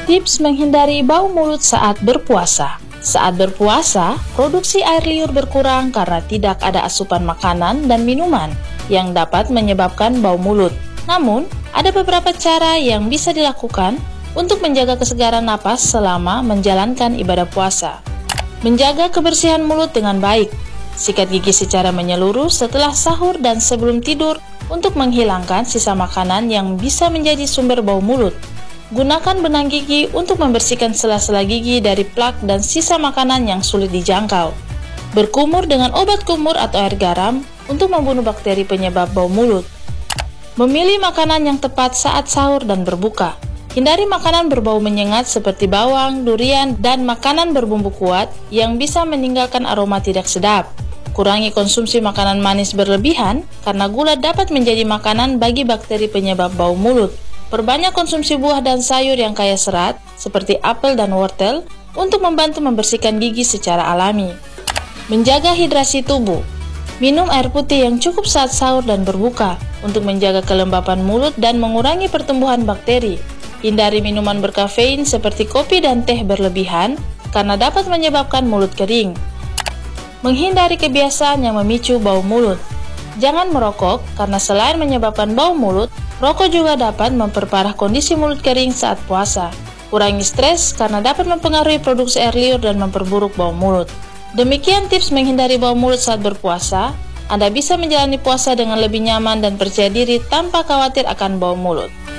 Tips menghindari bau mulut saat berpuasa. Saat berpuasa, produksi air liur berkurang karena tidak ada asupan makanan dan minuman yang dapat menyebabkan bau mulut. Namun, ada beberapa cara yang bisa dilakukan untuk menjaga kesegaran napas selama menjalankan ibadah puasa. Menjaga kebersihan mulut dengan baik. Sikat gigi secara menyeluruh setelah sahur dan sebelum tidur untuk menghilangkan sisa makanan yang bisa menjadi sumber bau mulut. Gunakan benang gigi untuk membersihkan sela-sela gigi dari plak dan sisa makanan yang sulit dijangkau. Berkumur dengan obat kumur atau air garam untuk membunuh bakteri penyebab bau mulut. Memilih makanan yang tepat saat sahur dan berbuka. Hindari makanan berbau menyengat seperti bawang, durian, dan makanan berbumbu kuat yang bisa meninggalkan aroma tidak sedap. Kurangi konsumsi makanan manis berlebihan karena gula dapat menjadi makanan bagi bakteri penyebab bau mulut. Perbanyak konsumsi buah dan sayur yang kaya serat, seperti apel dan wortel, untuk membantu membersihkan gigi secara alami. Menjaga hidrasi tubuh. Minum air putih yang cukup saat sahur dan berbuka, untuk menjaga kelembapan mulut dan mengurangi pertumbuhan bakteri. Hindari minuman berkafein seperti kopi dan teh berlebihan, karena dapat menyebabkan mulut kering. Menghindari kebiasaan yang memicu bau mulut. Jangan merokok, karena selain menyebabkan bau mulut, rokok juga dapat memperparah kondisi mulut kering saat puasa. Kurangi stres karena dapat mempengaruhi produksi air liur dan memperburuk bau mulut. Demikian tips menghindari bau mulut saat berpuasa. Anda bisa menjalani puasa dengan lebih nyaman dan percaya diri tanpa khawatir akan bau mulut.